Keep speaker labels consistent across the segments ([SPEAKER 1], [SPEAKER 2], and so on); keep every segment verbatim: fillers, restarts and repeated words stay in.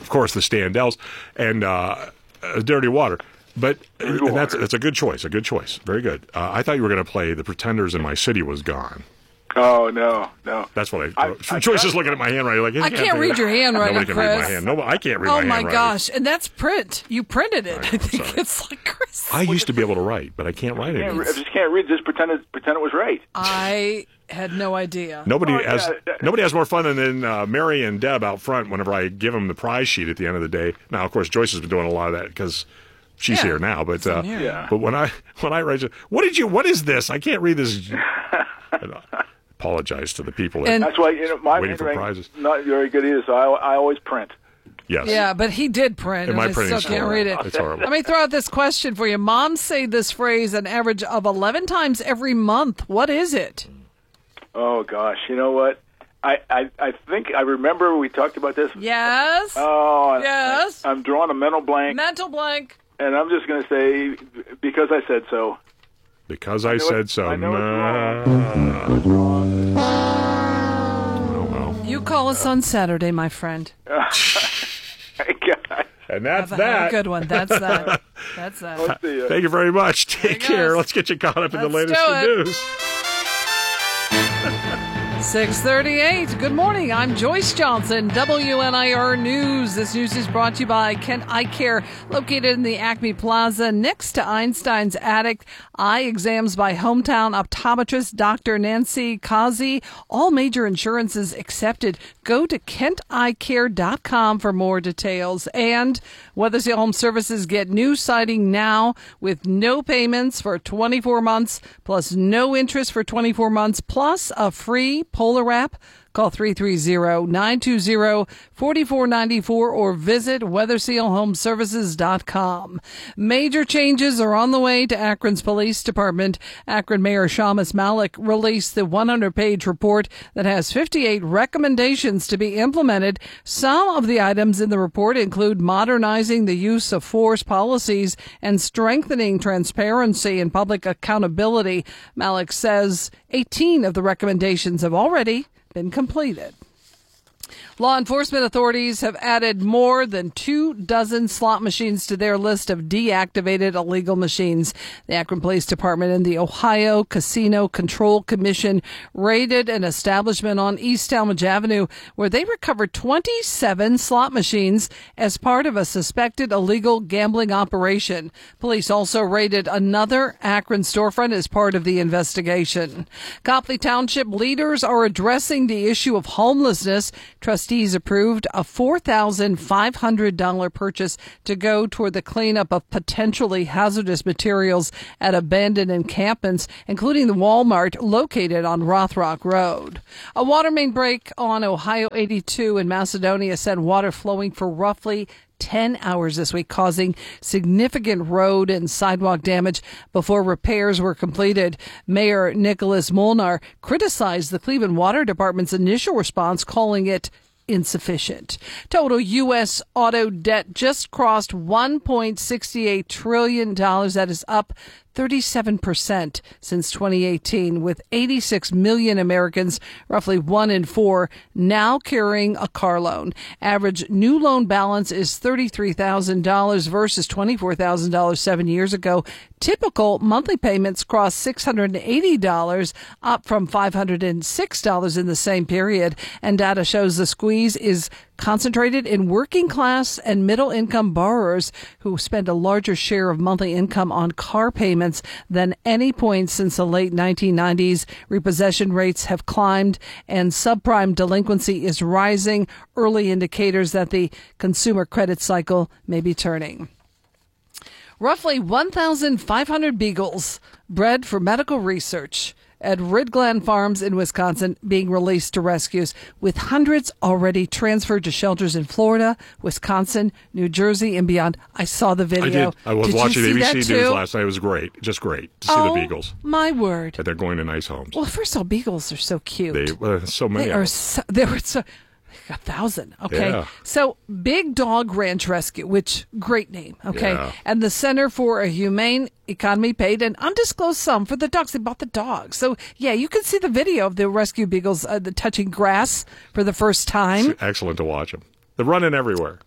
[SPEAKER 1] of course, the Standells and uh, uh, Dirty Water. But and that's that's a good choice, a good choice. Very good. Uh, I thought you were going to play The Pretenders and My City Was Gone.
[SPEAKER 2] Oh, no, no.
[SPEAKER 1] That's what I... I Joyce is looking at my handwriting like...
[SPEAKER 3] I can't read your handwriting,
[SPEAKER 1] Nobody can
[SPEAKER 3] Chris.
[SPEAKER 1] read my hand. No, I can't read
[SPEAKER 3] oh
[SPEAKER 1] my
[SPEAKER 3] my
[SPEAKER 1] handwriting.
[SPEAKER 3] gosh. And that's print. You printed it.
[SPEAKER 1] I, know,
[SPEAKER 3] I think
[SPEAKER 1] sorry.
[SPEAKER 3] it's like Chris.
[SPEAKER 1] I used to be able to write, but I can't write it.
[SPEAKER 2] I just can't read. Just pretend it, pretend it was right.
[SPEAKER 3] I had no idea.
[SPEAKER 1] Nobody
[SPEAKER 2] Oh,
[SPEAKER 1] has
[SPEAKER 2] yeah.
[SPEAKER 1] nobody has more fun than, than uh, Mary and Deb out front whenever I give them the prize sheet at the end of the day. Now, of course, Joyce has been doing a lot of that because she's
[SPEAKER 3] Yeah.
[SPEAKER 1] here now. But uh,
[SPEAKER 3] here.
[SPEAKER 2] Yeah.
[SPEAKER 1] but when I when I write, what did you? What is this? I can't read this. I apologize to the people. That,
[SPEAKER 3] And-
[SPEAKER 2] That's why you know my
[SPEAKER 1] Waiting for
[SPEAKER 2] handwriting's
[SPEAKER 1] prizes.
[SPEAKER 2] not very good either. So I, I always print.
[SPEAKER 1] yes.
[SPEAKER 3] Yeah, but he did print,
[SPEAKER 1] And
[SPEAKER 3] and
[SPEAKER 1] my
[SPEAKER 3] I still
[SPEAKER 1] printing's
[SPEAKER 3] can't
[SPEAKER 1] horrible.
[SPEAKER 3] read it.
[SPEAKER 1] It's horrible.
[SPEAKER 3] Let me throw out this question for you. Moms say this phrase an average of eleven times every month. What is it?
[SPEAKER 2] Oh gosh, you know what? I, I, I think I remember we talked about this.
[SPEAKER 3] Yes.
[SPEAKER 2] Oh,
[SPEAKER 3] Yes.
[SPEAKER 2] I, I'm drawing a mental blank,
[SPEAKER 3] Mental blank.
[SPEAKER 2] and I'm just going to say because I said so.
[SPEAKER 1] Because I,
[SPEAKER 2] know
[SPEAKER 1] said
[SPEAKER 2] it-
[SPEAKER 1] so.
[SPEAKER 2] I know
[SPEAKER 1] Nah.
[SPEAKER 2] it's wrong.
[SPEAKER 1] Oh, well.
[SPEAKER 3] You call us on Saturday, my friend.
[SPEAKER 2] God.
[SPEAKER 1] And that's
[SPEAKER 3] Have a, have
[SPEAKER 1] that.
[SPEAKER 3] a good one. That's that. That's that.
[SPEAKER 2] Let's see, uh,
[SPEAKER 1] Thank you very much. Take
[SPEAKER 3] he
[SPEAKER 1] care.
[SPEAKER 3] goes.
[SPEAKER 1] Let's get you caught up in the
[SPEAKER 3] Let's
[SPEAKER 1] latest
[SPEAKER 3] do it.
[SPEAKER 1] news.
[SPEAKER 3] six thirty-eight. Good morning. I'm Joyce Johnson, W N I R News. This news is brought to you by Kent Eye Care, located in the Acme Plaza next to Einstein's Attic. Eye exams by hometown optometrist Doctor Nancy Kazi. All major insurances accepted. Go to kent eye care dot com for more details. And Weathersfield Home Services get new siding now with no payments for twenty-four months, plus no interest for twenty-four months, plus a free Polar Wrap. Call three three zero, nine two zero, four four nine four or visit weatherseal home services dot com. Major changes are on the way to Akron's Police Department. Akron Mayor Shamus Malik released the one hundred page report that has fifty-eight recommendations to be implemented. Some of the items in the report include modernizing the use of force policies and strengthening transparency and public accountability. Malik says eighteen of the recommendations have already been completed. Law enforcement authorities have added more than two dozen slot machines to their list of deactivated illegal machines. The Akron Police Department and the Ohio Casino Control Commission raided an establishment on East Talmadge Avenue where they recovered twenty-seven slot machines as part of a suspected illegal gambling operation. Police also raided another Akron storefront as part of the investigation. Copley Township leaders are addressing the issue of homelessness. Trustees approved a four thousand five hundred dollars purchase to go toward the cleanup of potentially hazardous materials at abandoned encampments, including the Walmart located on Rothrock Road. A water main break on Ohio eighty-two in Macedonia sent water flowing for roughly ten hours this week, causing significant road and sidewalk damage before repairs were completed. Mayor Nicholas Molnar criticized the Cleveland Water Department's initial response, calling it insufficient. Total U S auto debt just crossed one point six eight trillion dollars. That is up thirty-seven percent since twenty eighteen, with eighty-six million Americans, roughly one in four, now carrying a car loan. Average new loan balance is thirty-three thousand dollars versus twenty-four thousand dollars seven years ago. Typical monthly payments crossed six hundred eighty dollars, up from five hundred six dollars in the same period. And data shows the squeeze is concentrated in working class and middle income borrowers who spend a larger share of monthly income on car payments than any point since the late nineteen nineties. Repossession rates have climbed and subprime delinquency is rising, early indicators that the consumer credit cycle may be turning. Roughly one thousand five hundred beagles bred for medical research at Ridgland Farms in Wisconsin being released to rescues, with hundreds already transferred to shelters in Florida, Wisconsin, New Jersey, and beyond. I saw the video.
[SPEAKER 1] I did. I was
[SPEAKER 3] did
[SPEAKER 1] watching
[SPEAKER 3] you see
[SPEAKER 1] A B C
[SPEAKER 3] that
[SPEAKER 1] News
[SPEAKER 3] too?
[SPEAKER 1] last night. It was great. Just great to see
[SPEAKER 3] oh,
[SPEAKER 1] the beagles.
[SPEAKER 3] My word.
[SPEAKER 1] That they're going to nice homes.
[SPEAKER 3] Well, first of all, beagles are so cute.
[SPEAKER 1] They, well, so many
[SPEAKER 3] They
[SPEAKER 1] of
[SPEAKER 3] are
[SPEAKER 1] them.
[SPEAKER 3] so, they were so a thousand. Okay.
[SPEAKER 1] Yeah.
[SPEAKER 3] So Big Dog Ranch Rescue, which great name. Okay.
[SPEAKER 1] Yeah.
[SPEAKER 3] And the Center for a Humane Economy paid an undisclosed sum for the dogs. They bought the dogs. So yeah, you can see the video of the rescue beagles uh, the touching grass for the first time.
[SPEAKER 1] It's excellent to watch them. They're running everywhere.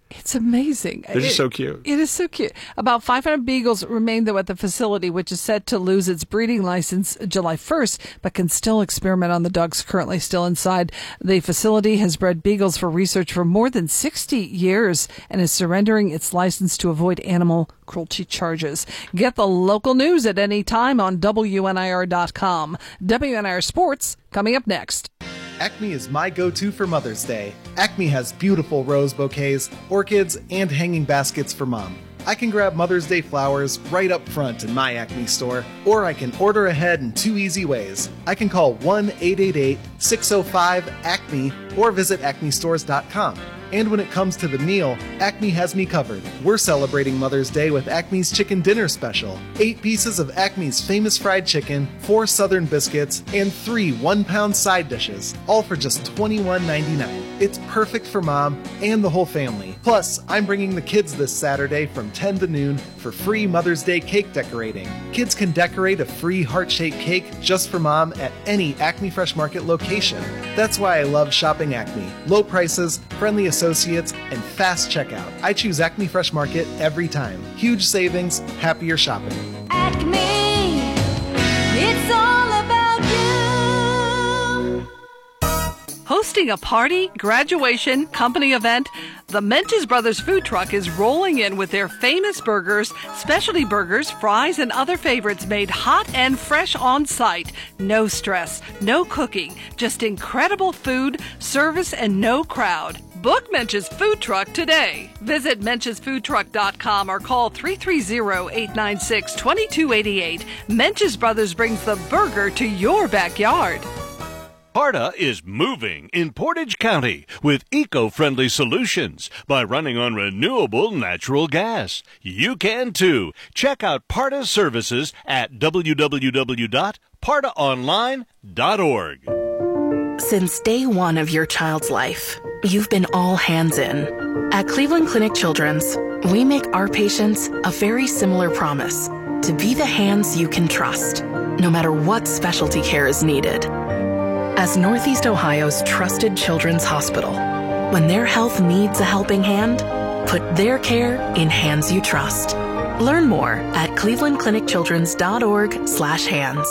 [SPEAKER 3] It's amazing.
[SPEAKER 1] They're just
[SPEAKER 3] it,
[SPEAKER 1] so cute.
[SPEAKER 3] It is so cute. About five hundred beagles remain, though, at the facility, which is set to lose its breeding license July first, but can still experiment on the dogs currently still inside. The facility has bred beagles for research for more than sixty years and is surrendering its license to avoid animal cruelty charges. Get the local news at any time on W N I R dot com. W N I R Sports coming up next.
[SPEAKER 4] Acme is my go-to for Mother's Day. Acme has beautiful rose bouquets, orchids, and hanging baskets for Mom. I can grab Mother's Day flowers right up front in my Acme store, or I can order ahead in two easy ways. I can call one eight eight eight, six oh five, ACME or visit acme stores dot com. And when it comes to the meal, Acme has me covered. We're celebrating Mother's Day with Acme's Chicken Dinner Special. Eight pieces of Acme's famous fried chicken, four Southern biscuits, and three one-pound side dishes, all for just twenty-one ninety-nine. It's perfect for Mom and the whole family. Plus, I'm bringing the kids this Saturday from ten to noon for free Mother's Day cake decorating. Kids can decorate a free heart-shaped cake just for Mom at any Acme Fresh Market location. That's why I love shopping Acme. Low prices, friendly associates, and fast checkout. I choose Acme Fresh Market every time. Huge savings, happier shopping.
[SPEAKER 5] Acme, it's all about you.
[SPEAKER 3] Hosting a party, graduation, company event, the Mench's Brothers food truck is rolling in with their famous burgers, specialty burgers, fries, and other favorites made hot and fresh on site. No stress, no cooking, just incredible food, service, and no crowd. Book Mench's food truck today. Visit menches food truck dot com or call three three zero, eight nine six, two two eight eight. Mench's Brothers brings the burger to your backyard.
[SPEAKER 6] PARTA is moving in Portage County with eco-friendly solutions by running on renewable natural gas. You can too. Check out PARTA's services at w w w dot parta online dot org.
[SPEAKER 7] Since day one of your child's life, you've been all hands in. At Cleveland Clinic Children's, we make our patients a very similar promise: to be the hands you can trust, no matter what specialty care is needed. As Northeast Ohio's trusted children's hospital, when their health needs a helping hand, put their care in hands you trust. Learn more at cleveland clinic children's dot org slash hands.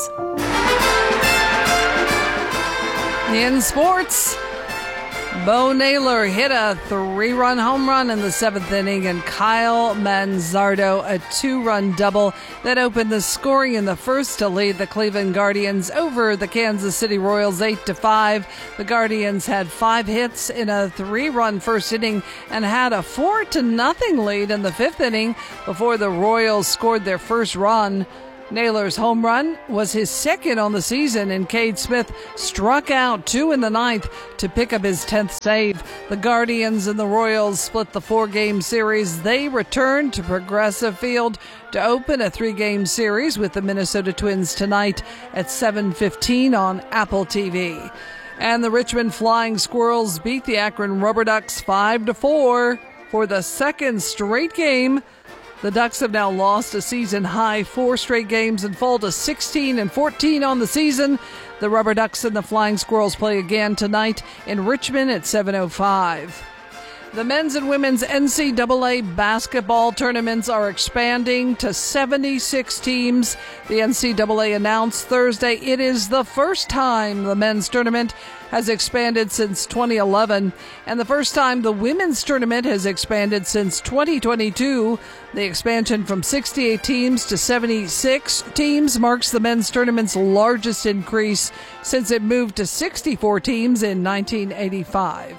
[SPEAKER 3] In sports, Bo Naylor hit a three-run home run in the seventh inning, and Kyle Manzardo a two-run double that opened the scoring in the first to lead the Cleveland Guardians over the Kansas City Royals eight to five. The Guardians had five hits in a three-run first inning and had a four to nothing lead in the fifth inning before the Royals scored their first run. Naylor's home run was his second on the season, and Cade Smith struck out two in the ninth to pick up his tenth save. The Guardians and the Royals split the four-game series. They returned to Progressive Field to open a three-game series with the Minnesota Twins tonight at seven fifteen on Apple T V. And the Richmond Flying Squirrels beat the Akron Rubber Ducks five to four for the second straight game. The Ducks have now lost a season-high four straight games and fall to sixteen and fourteen on the season. The Rubber Ducks and the Flying Squirrels play again tonight in Richmond at seven oh five. The men's and women's N C double A basketball tournaments are expanding to seventy-six teams. The N C double A announced Thursday it is the first time the men's tournament has expanded since twenty eleven, and the first time the women's tournament has expanded since twenty twenty-two. The expansion from sixty-eight teams to seventy-six teams marks the men's tournament's largest increase since it moved to sixty-four teams in nineteen eighty-five.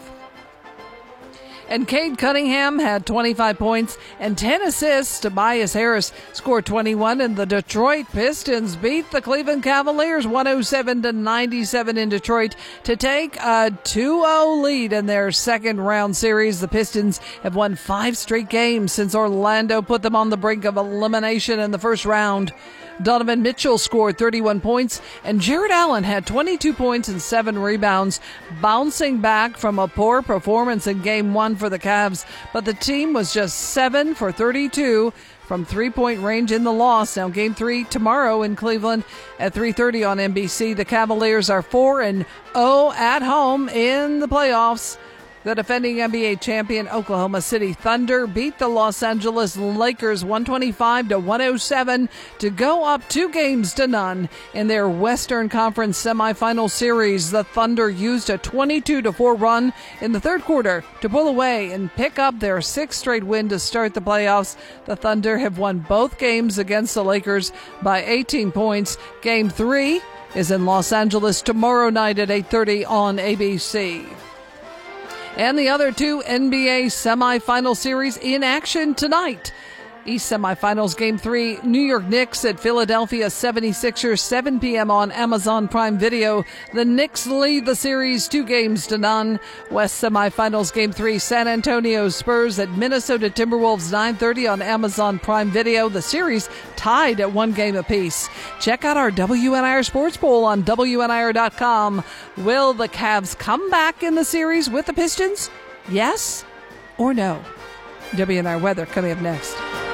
[SPEAKER 3] And Cade Cunningham had twenty-five points and ten assists. Tobias Harris scored twenty-one, and the Detroit Pistons beat the Cleveland Cavaliers one oh seven to ninety-seven in Detroit to take a two oh lead in their second round series. The Pistons have won five straight games since Orlando put them on the brink of elimination in the first round. Donovan Mitchell scored thirty-one points, and Jared Allen had twenty-two points and seven rebounds, bouncing back from a poor performance in Game one for the Cavs. But the team was just seven for thirty-two from three-point range in the loss. Now, Game three tomorrow in Cleveland at three thirty on N B C. The Cavaliers are four and oh at home in the playoffs. The defending N B A champion Oklahoma City Thunder beat the Los Angeles Lakers one twenty-five to one oh seven to go up two games to none in their Western Conference semifinal series. The Thunder used a twenty-two to four run in the third quarter to pull away and pick up their sixth straight win to start the playoffs. The Thunder have won both games against the Lakers by eighteen points. Game three is in Los Angeles tomorrow night at eight thirty on A B C. And the other two N B A semifinal series in action tonight. East semifinals game three, New York Knicks at Philadelphia seventy-sixers, seven p.m. on Amazon Prime Video. The Knicks lead the series two games to none. West semifinals game three, San Antonio Spurs at Minnesota Timberwolves, nine thirty on Amazon Prime Video. The series tied at one game apiece. Check out our W N I R Sports Poll on W N I R dot com. Will the Cavs come back in the series with the Pistons? Yes or no? W N I R weather coming up next.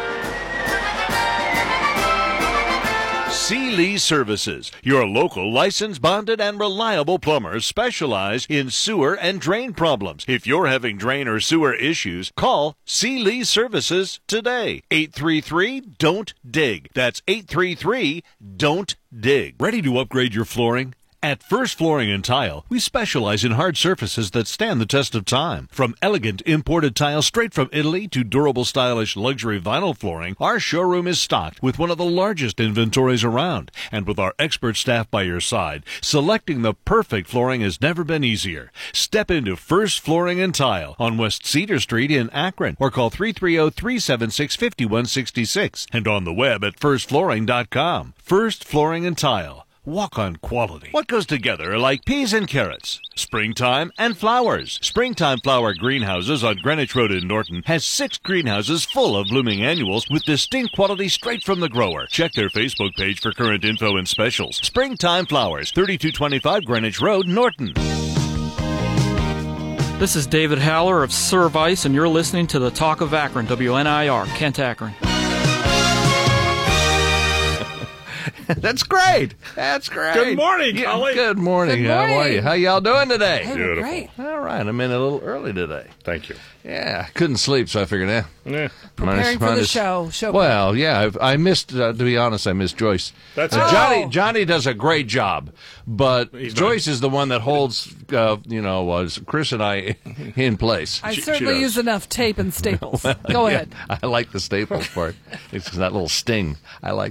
[SPEAKER 6] Sealy Services, your local licensed, bonded, and reliable plumbers, specialize in sewer and drain problems. If you're having drain or sewer issues, call Sealy Services today. eight three three, D O N T, D I G. That's eight three three, D O N T, D I G. Ready to upgrade your flooring? At First Flooring and Tile, we specialize in hard surfaces that stand the test of time. From elegant imported tile straight from Italy to durable, stylish luxury vinyl flooring, our showroom is stocked with one of the largest inventories around. And with our expert staff by your side, selecting the perfect flooring has never been easier. Step into First Flooring and Tile on West Cedar Street in Akron or call three three zero, three seven six, five one six six and on the web at first flooring dot com. First Flooring and Tile. Walk on quality. What goes together like peas and carrots? Springtime and flowers. Springtime Flower Greenhouses on Greenwich Road in Norton has six greenhouses full of blooming annuals with distinct quality straight from the grower. Check their Facebook page for current info and specials. Springtime Flowers, thirty-two twenty-five Greenwich Road, Norton.
[SPEAKER 8] This is David Haller of Service, and you're listening to the Talk of Akron, W N I R, Kent, Akron.
[SPEAKER 9] That's great. That's great.
[SPEAKER 1] Good morning,
[SPEAKER 9] yeah,
[SPEAKER 1] Collie.
[SPEAKER 9] Good morning.
[SPEAKER 3] Good
[SPEAKER 9] How are
[SPEAKER 3] morning.
[SPEAKER 9] you? How y'all doing today?
[SPEAKER 3] Hey,
[SPEAKER 1] Beautiful.
[SPEAKER 3] great.
[SPEAKER 9] All right. I'm in a little early today.
[SPEAKER 1] Thank you.
[SPEAKER 9] Yeah, couldn't sleep, so I figured, eh.
[SPEAKER 1] Yeah.
[SPEAKER 3] Preparing for the show. show
[SPEAKER 9] Well, yeah, I've, I missed, uh, to be honest, I missed Joyce.
[SPEAKER 1] That's
[SPEAKER 9] Uh,
[SPEAKER 1] it.
[SPEAKER 9] Johnny,
[SPEAKER 3] Oh.
[SPEAKER 9] Johnny does a great job, but
[SPEAKER 1] He's
[SPEAKER 9] Joyce is the one that holds, uh, you know, uh, Chris and I in place.
[SPEAKER 3] I
[SPEAKER 1] She- she
[SPEAKER 3] certainly
[SPEAKER 1] does.
[SPEAKER 3] use enough tape and staples. Go
[SPEAKER 9] Yeah,
[SPEAKER 3] ahead.
[SPEAKER 9] I like the staples part. It's that little sting. I like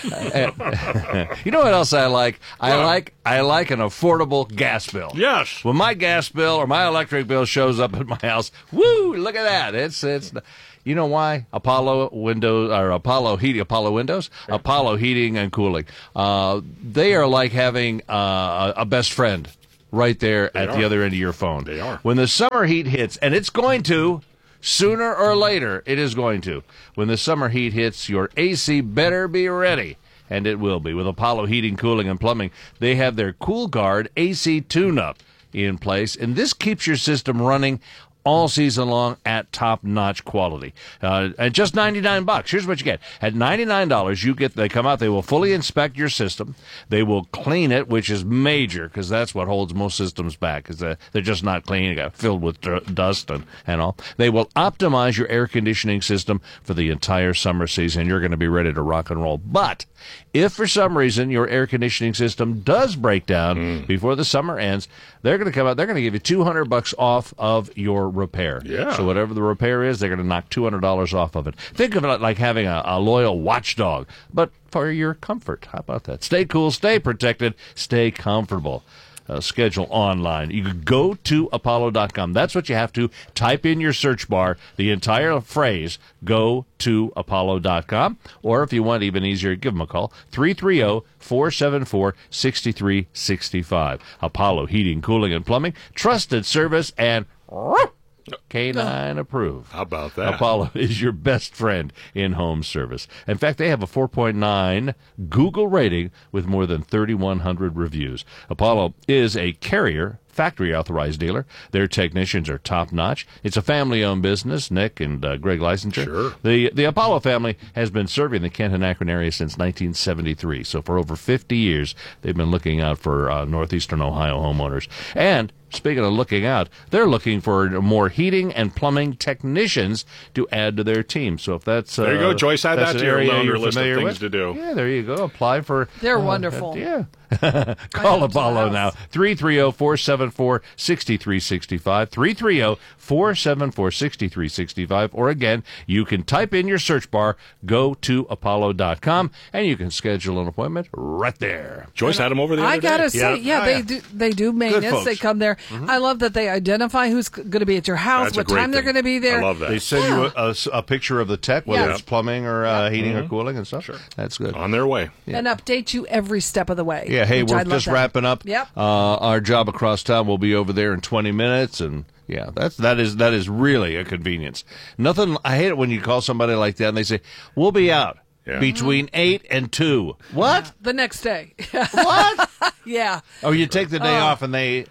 [SPEAKER 9] that. You know what else I like? I
[SPEAKER 1] What?
[SPEAKER 9] like I like an affordable gas bill.
[SPEAKER 1] Yes.
[SPEAKER 9] When my gas bill or my electric bill shows up at my house, woo! Look at that. It's it's. You know why? Apollo Windows or Apollo Heating, Apollo Windows, Apollo Heating and Cooling. Uh, they are like having uh, a best friend right there
[SPEAKER 1] They
[SPEAKER 9] at
[SPEAKER 1] are.
[SPEAKER 9] the other end of your phone.
[SPEAKER 1] They are.
[SPEAKER 9] When the summer heat hits, and it's going to. Sooner or later, it is going to. When the summer heat hits, your A C better be ready. And it will be. With Apollo Heating, Cooling, and Plumbing, they have their Cool Guard A C tune-up in place. And this keeps your system running all season long at top-notch quality. Uh, at just ninety-nine bucks. Here's what you get. At ninety-nine dollars, you get, they come out, they will fully inspect your system. They will clean it, which is major, because that's what holds most systems back, is that they're just not clean. They got filled with d- dust and, and all. They will optimize your air conditioning system for the entire summer season. You're going to be ready to rock and roll. But if for some reason your air conditioning system does break down
[SPEAKER 1] Mm.
[SPEAKER 9] before the summer ends, they're going to come out, they're going to give you two hundred bucks off of your repair.
[SPEAKER 1] Yeah.
[SPEAKER 9] So whatever the repair is, they're going to knock two hundred dollars off of it. Think of it like having a, a loyal watchdog, but for your comfort. How about that? Stay cool, stay protected, stay comfortable. Uh, schedule online. You can go to Apollo dot com. That's what you have to type in your search bar, the entire phrase, go to Apollo dot com. Or if you want even easier, give them a call, three three zero, four seven four, six three six five. Apollo Heating, Cooling, and Plumbing. Trusted service and canine approved.
[SPEAKER 1] How about that?
[SPEAKER 9] Apollo is your best friend in home service. In fact, they have a four point nine Google rating with more than thirty-one hundred reviews. Apollo is a Carrier factory authorized dealer. Their technicians are top notch. It's a family owned business. Nick and uh, Greg Leisinger.
[SPEAKER 1] Sure.
[SPEAKER 9] The the Apollo family has been serving the Kent and Akron area since nineteen seventy-three. So for over fifty years, they've been looking out for uh, northeastern Ohio homeowners. And speaking of looking out, they're looking for more heating and plumbing technicians to add to their team. So if that's uh,
[SPEAKER 1] there you go, Joyce. Add that
[SPEAKER 9] an
[SPEAKER 1] to your
[SPEAKER 9] area
[SPEAKER 1] longer
[SPEAKER 9] you're
[SPEAKER 1] list of
[SPEAKER 9] familiar
[SPEAKER 1] things
[SPEAKER 9] with,
[SPEAKER 1] to do.
[SPEAKER 9] Yeah, there you go. Apply for.
[SPEAKER 3] They're
[SPEAKER 9] uh,
[SPEAKER 3] wonderful.
[SPEAKER 9] Yeah. Call Apollo now. three three zero, four seven four, six three six five. three three zero, four seven four, six three six five. Or again, you can type in your search bar, go to apollo dot com, and you can schedule an appointment right there.
[SPEAKER 1] Joyce had them over the other
[SPEAKER 3] I gotta
[SPEAKER 1] day.
[SPEAKER 3] say, yeah,
[SPEAKER 1] Oh,
[SPEAKER 3] they do. They do maintenance.
[SPEAKER 9] folks.
[SPEAKER 3] They come there.
[SPEAKER 1] Mm-hmm.
[SPEAKER 3] I love that they identify who's going to be at your house,
[SPEAKER 1] That's a
[SPEAKER 3] what
[SPEAKER 1] great
[SPEAKER 3] time they're
[SPEAKER 1] thing.
[SPEAKER 3] going to be there.
[SPEAKER 1] I love that.
[SPEAKER 9] They send you a, a s- a picture of the tech, whether
[SPEAKER 3] Yeah.
[SPEAKER 9] it's plumbing or uh, heating or cooling and stuff.
[SPEAKER 1] Sure.
[SPEAKER 9] That's good.
[SPEAKER 1] On their way.
[SPEAKER 3] And update you every step of the way.
[SPEAKER 9] Yeah, hey,
[SPEAKER 3] which
[SPEAKER 9] we're
[SPEAKER 3] I love
[SPEAKER 9] just
[SPEAKER 3] that.
[SPEAKER 9] wrapping up.
[SPEAKER 3] Yep.
[SPEAKER 9] Uh, our job across town will be over there in twenty minutes, and yeah, that's that is that is really a convenience. Nothing. I hate it when you call somebody like that and they say, "We'll be out
[SPEAKER 1] Yeah.
[SPEAKER 9] between eight and two." What?
[SPEAKER 3] The next day.
[SPEAKER 9] What?
[SPEAKER 3] Yeah.
[SPEAKER 9] Oh, you take the day off and they.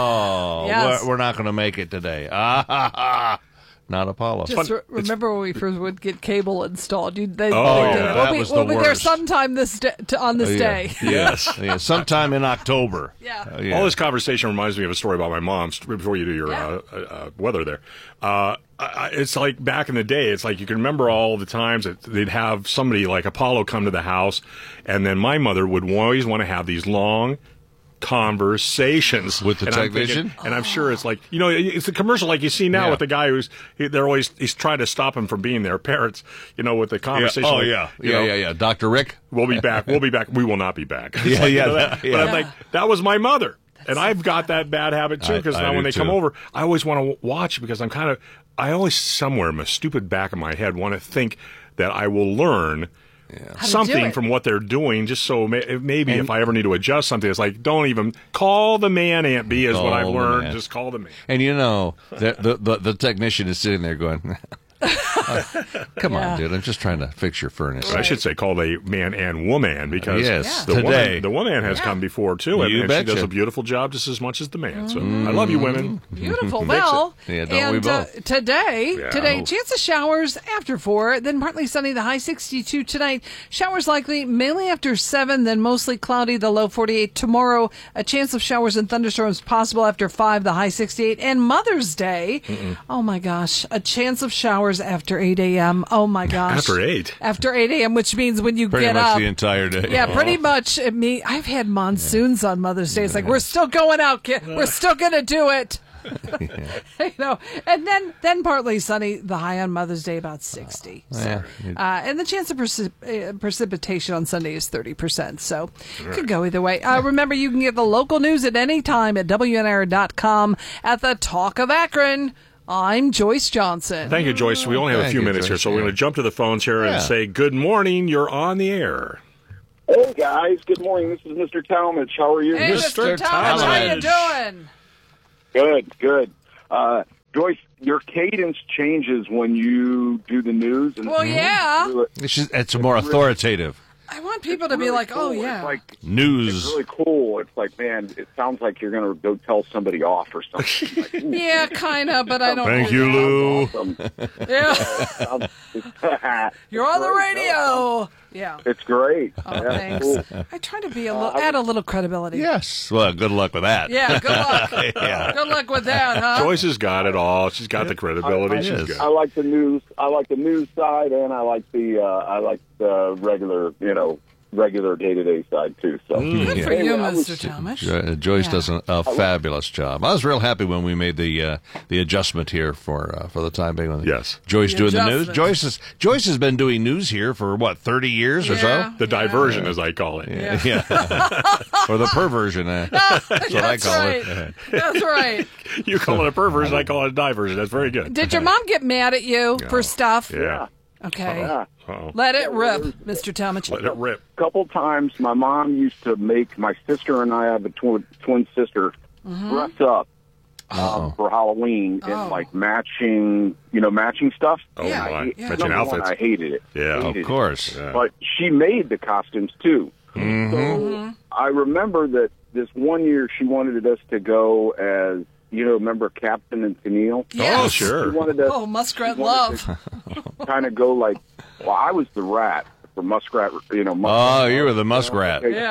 [SPEAKER 9] Oh,
[SPEAKER 3] Yes.
[SPEAKER 9] we're, we're not going to make it today. Ah, ha, ha. Not Apollo.
[SPEAKER 3] Just re- remember when we first would get cable installed. You, they,
[SPEAKER 1] Oh,
[SPEAKER 3] they
[SPEAKER 1] yeah,
[SPEAKER 3] did.
[SPEAKER 1] that
[SPEAKER 3] we'll be,
[SPEAKER 9] was
[SPEAKER 3] we'll
[SPEAKER 9] the
[SPEAKER 3] be there
[SPEAKER 9] worst.
[SPEAKER 3] sometime this day, to, on this
[SPEAKER 9] Oh, yeah.
[SPEAKER 3] day.
[SPEAKER 1] Yes.
[SPEAKER 9] yeah, sometime in October.
[SPEAKER 3] Yeah.
[SPEAKER 9] Uh, yeah.
[SPEAKER 1] All this conversation reminds me of a story about my mom before you do your
[SPEAKER 3] Yeah.
[SPEAKER 1] uh, uh, uh, weather there. Uh, I, it's like back in the day, it's like you can remember all the times that they'd have somebody like Apollo come to the house, and then my mother would always want to have these long conversations
[SPEAKER 9] With the
[SPEAKER 1] and I'm thinking-
[SPEAKER 9] technician?
[SPEAKER 1] and I'm sure it's like, you know, it's a commercial like you see now
[SPEAKER 9] Yeah.
[SPEAKER 1] with the guy who's, he, they're always, he's trying to stop him from being their parents, you know, with the conversation.
[SPEAKER 9] Oh,
[SPEAKER 1] like,
[SPEAKER 9] yeah.
[SPEAKER 1] you
[SPEAKER 9] Yeah,
[SPEAKER 1] know,
[SPEAKER 9] yeah, yeah. Doctor Rick?
[SPEAKER 1] We'll be back. We'll be back. We will not be back. It's
[SPEAKER 9] Yeah,
[SPEAKER 1] like, you
[SPEAKER 9] yeah,
[SPEAKER 1] know, that-
[SPEAKER 9] that- yeah.
[SPEAKER 1] But I'm like, that was my mother. And I've got that bad habit too,
[SPEAKER 9] I-
[SPEAKER 1] because
[SPEAKER 9] I
[SPEAKER 1] now
[SPEAKER 9] do
[SPEAKER 1] when they come
[SPEAKER 9] too.
[SPEAKER 1] over, I always want to watch because I'm kind of, I always somewhere in my stupid back of my head want to think that I will learn
[SPEAKER 3] How to do
[SPEAKER 1] something
[SPEAKER 3] it.
[SPEAKER 1] from what they're doing, just so may, maybe if I ever need to adjust something, it's like, don't even call the man, Aunt B, is what
[SPEAKER 9] Call
[SPEAKER 1] I've
[SPEAKER 9] the
[SPEAKER 1] learned.
[SPEAKER 9] man.
[SPEAKER 1] Just call the man.
[SPEAKER 9] And you know, the, the, the, the technician is sitting there going, come
[SPEAKER 3] Yeah.
[SPEAKER 9] on, dude, I'm just trying to fix your furnace.
[SPEAKER 1] I should say call the man and woman because
[SPEAKER 9] Yes,
[SPEAKER 1] the
[SPEAKER 9] today.
[SPEAKER 1] woman the woman has come before too, and,
[SPEAKER 9] You
[SPEAKER 1] and she
[SPEAKER 9] betcha.
[SPEAKER 1] does a beautiful job just as much as the man. So I love you, women.
[SPEAKER 3] Beautiful. Well,
[SPEAKER 9] Yeah, don't we
[SPEAKER 3] and uh,
[SPEAKER 9] both?
[SPEAKER 3] today,
[SPEAKER 1] Yeah.
[SPEAKER 3] today, chance of showers after four, then partly sunny, the high sixty-two tonight. Showers likely mainly after seven, then mostly cloudy, the low forty-eight. Tomorrow, a chance of showers and thunderstorms possible after five, the high sixty-eight. And Mother's Day, oh my gosh, a chance of showers after eight a.m. Oh my gosh.
[SPEAKER 1] After eight?
[SPEAKER 3] After eight a.m., which means when you
[SPEAKER 9] Pretty
[SPEAKER 3] get
[SPEAKER 9] much
[SPEAKER 3] up.
[SPEAKER 9] the entire day.
[SPEAKER 3] Yeah, pretty much. It me, I've had monsoons on Mother's Day. It's like we're still going out, kid. We're still gonna do it. you know, and then then partly sunny. The high on Mother's Day about sixty. So,
[SPEAKER 9] Yeah.
[SPEAKER 3] uh, and the chance of precip- uh, precipitation on Sunday is thirty percent. So could go either way. Uh, remember, you can get the local news at any time at W N I R dot com at the Talk of Akron. I'm Joyce Johnson.
[SPEAKER 1] Thank you, Joyce. We only have a
[SPEAKER 9] Thank
[SPEAKER 1] few
[SPEAKER 9] you,
[SPEAKER 1] minutes here,
[SPEAKER 9] Joyce.
[SPEAKER 1] so we're
[SPEAKER 9] Yeah.
[SPEAKER 1] going to jump to the phones here
[SPEAKER 9] Yeah.
[SPEAKER 1] and say good morning. You're on the air.
[SPEAKER 10] Hey guys, good morning. This is Mister Talmadge. How are you?
[SPEAKER 3] Hey,
[SPEAKER 1] Mister
[SPEAKER 3] Mister Thomas, how you
[SPEAKER 1] Talmadge.
[SPEAKER 3] doing?
[SPEAKER 10] Good, good. Uh, Joyce, your cadence changes when you do the news. And
[SPEAKER 3] Well, yeah.
[SPEAKER 9] It's, just, it's more authoritative.
[SPEAKER 3] I want people to be
[SPEAKER 10] really
[SPEAKER 3] like, oh
[SPEAKER 10] cool.
[SPEAKER 3] yeah.
[SPEAKER 10] It's like
[SPEAKER 9] News.
[SPEAKER 10] it's really cool. It's like, man, it sounds like you're going to go tell somebody off or something. Like, ooh,
[SPEAKER 3] Yeah, kind of, but I don't.
[SPEAKER 1] Thank
[SPEAKER 3] do
[SPEAKER 1] you,
[SPEAKER 3] that.
[SPEAKER 1] Lou.
[SPEAKER 10] awesome.
[SPEAKER 3] Yeah, you're on the
[SPEAKER 10] great,
[SPEAKER 3] radio. Yeah.
[SPEAKER 10] It's great.
[SPEAKER 3] Oh,
[SPEAKER 10] Yeah,
[SPEAKER 3] thanks.
[SPEAKER 10] cool.
[SPEAKER 3] I try to be a little, add a little credibility.
[SPEAKER 9] Yes. Well, good luck with that.
[SPEAKER 3] Yeah. Good luck.
[SPEAKER 9] Yeah.
[SPEAKER 3] Good luck with that, huh?
[SPEAKER 1] Joyce has got it all. She's got the credibility.
[SPEAKER 10] I, I,
[SPEAKER 1] She's
[SPEAKER 9] is.
[SPEAKER 1] good.
[SPEAKER 10] I like the news. I like the news side, and I like the uh, I like the regular, you know, regular day to day side too. So
[SPEAKER 3] Good for
[SPEAKER 10] Anyway,
[SPEAKER 3] you,
[SPEAKER 10] I was-
[SPEAKER 3] Mister Talmadge.
[SPEAKER 9] Jo- Joyce
[SPEAKER 3] Yeah.
[SPEAKER 9] does a, a fabulous job. I was real happy when we made the uh, the adjustment here for uh, for the time being.
[SPEAKER 1] Yes.
[SPEAKER 9] Joyce
[SPEAKER 3] The
[SPEAKER 9] doing the news.
[SPEAKER 3] adjustment.
[SPEAKER 9] Joyce has Joyce has been doing news here for what thirty years or
[SPEAKER 3] Yeah.
[SPEAKER 9] so.
[SPEAKER 1] The diversion, as I call it.
[SPEAKER 3] Yeah.
[SPEAKER 9] Yeah, or the perversion. Uh, that's what I
[SPEAKER 3] That's
[SPEAKER 9] call
[SPEAKER 3] right.
[SPEAKER 9] it.
[SPEAKER 3] That's right.
[SPEAKER 1] You call it a perversion, I call it a diversion. That's very good.
[SPEAKER 3] Did your mom get mad at you for stuff?
[SPEAKER 1] Yeah.
[SPEAKER 3] Okay.
[SPEAKER 10] yeah.
[SPEAKER 1] Uh-oh.
[SPEAKER 3] Let it rip, Mister Talmadge.
[SPEAKER 1] Let it rip.
[SPEAKER 10] couple times my mom used to make my sister and I have a twin, twin sister dress up um, for Halloween
[SPEAKER 3] Oh.
[SPEAKER 10] in like matching, you know, matching stuff.
[SPEAKER 1] Oh,
[SPEAKER 3] Yeah,
[SPEAKER 1] my.
[SPEAKER 3] yeah.
[SPEAKER 1] Matching
[SPEAKER 10] Number one,
[SPEAKER 1] outfits.
[SPEAKER 10] I hated it.
[SPEAKER 1] Yeah.
[SPEAKER 10] Hated
[SPEAKER 9] Of
[SPEAKER 10] it.
[SPEAKER 9] course.
[SPEAKER 1] Yeah.
[SPEAKER 10] But she made the costumes too. So I remember that this one year she wanted us to go as, you know, remember Captain and Tennille?
[SPEAKER 3] Yes.
[SPEAKER 1] Oh,
[SPEAKER 10] She
[SPEAKER 1] sure.
[SPEAKER 10] wanted us
[SPEAKER 3] Oh, Muskrat
[SPEAKER 10] she wanted
[SPEAKER 3] Love.
[SPEAKER 10] to kind of go like, well, I was the rat for Muskrat, you know.
[SPEAKER 9] Oh,
[SPEAKER 10] Muskrat
[SPEAKER 9] you were the
[SPEAKER 10] Love.
[SPEAKER 9] muskrat.
[SPEAKER 10] Okay.
[SPEAKER 3] Yeah.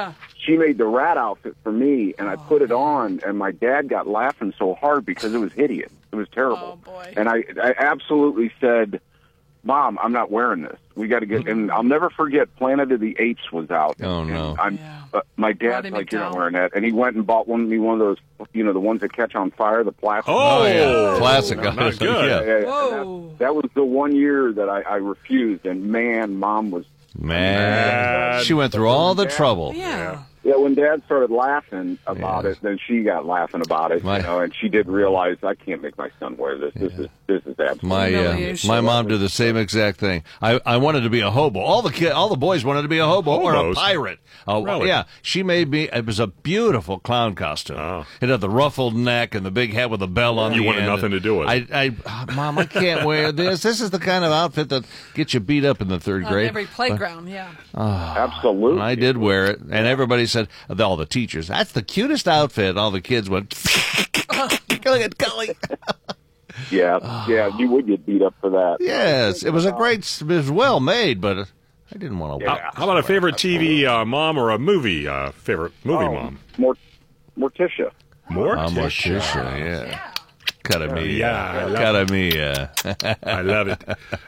[SPEAKER 10] she made the rat outfit for me, and I put it on, and my dad got laughing so hard because it was hideous. It was terrible.
[SPEAKER 3] Oh, boy.
[SPEAKER 10] And I, I absolutely said, Mom, I'm not wearing this. We got to get, and I'll never forget, Planet of the Apes was out.
[SPEAKER 9] Oh, no.
[SPEAKER 10] And I'm,
[SPEAKER 3] Yeah.
[SPEAKER 10] uh, my dad's
[SPEAKER 3] Roddy
[SPEAKER 10] like, you're not
[SPEAKER 3] McDowell.
[SPEAKER 10] wearing that. And he went and bought one, me one of those, you know, the ones that catch on fire, the plastic.
[SPEAKER 1] Oh,
[SPEAKER 9] yeah. Classic.
[SPEAKER 1] Not, not good.
[SPEAKER 9] Yeah.
[SPEAKER 10] Yeah, yeah.
[SPEAKER 3] Whoa.
[SPEAKER 10] And That, that was the one year that I, I refused, and man, Mom was.
[SPEAKER 9] Man, she went through all the trouble.
[SPEAKER 3] Yeah.
[SPEAKER 10] Yeah, when Dad started laughing about
[SPEAKER 9] Yes.
[SPEAKER 10] it, then she got laughing about it,
[SPEAKER 9] My-
[SPEAKER 10] you know, and she did realize I can't make my son wear this. This is this is absolutely.
[SPEAKER 9] My uh,
[SPEAKER 3] Humiliation.
[SPEAKER 9] my mom did the same exact thing. I, I wanted to be a hobo. All the kid, all the boys wanted to be a hobo or a
[SPEAKER 1] Hobos?
[SPEAKER 9] pirate. Oh,
[SPEAKER 1] Really?
[SPEAKER 9] yeah. She made me. It was a beautiful clown costume.
[SPEAKER 1] Oh.
[SPEAKER 9] It had the ruffled neck and the big hat with the bell on
[SPEAKER 1] You
[SPEAKER 9] the
[SPEAKER 1] wanted
[SPEAKER 9] end.
[SPEAKER 1] nothing to do with
[SPEAKER 9] I,
[SPEAKER 1] it.
[SPEAKER 9] I, oh, Mom, I can't wear this. This is the kind of outfit that gets you beat up in the third
[SPEAKER 3] On
[SPEAKER 9] grade.
[SPEAKER 3] every playground, yeah.
[SPEAKER 10] Absolutely.
[SPEAKER 9] I did wear it, and everybody said, all the teachers, that's the cutest outfit. All the kids went, look at Cully.
[SPEAKER 10] Yeah, yeah, you would get beat up for that.
[SPEAKER 9] Yes, it was a great, it was well made, but I didn't want to
[SPEAKER 10] Yeah.
[SPEAKER 9] wear
[SPEAKER 1] How, how about a favorite T V uh, mom or a movie uh, favorite movie
[SPEAKER 10] Oh,
[SPEAKER 1] mom?
[SPEAKER 10] Mort- Morticia.
[SPEAKER 1] Morticia.
[SPEAKER 9] Morticia, yeah. Cara mia.
[SPEAKER 1] Yeah, I love
[SPEAKER 9] Cara mia.
[SPEAKER 1] I love it.